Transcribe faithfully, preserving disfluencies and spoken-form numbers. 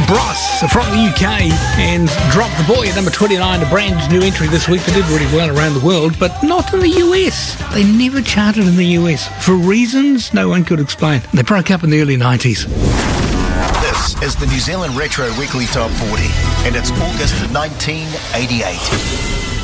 Bros from the U K and Drop the Boy at number twenty-nine, a brand new entry this week. They did really well around the world, but not in the U S. They never charted in the U S for reasons no one could explain. They broke up in the early nineties. This is the New Zealand Retro Weekly Top forty, and it's August nineteen eighty-eight.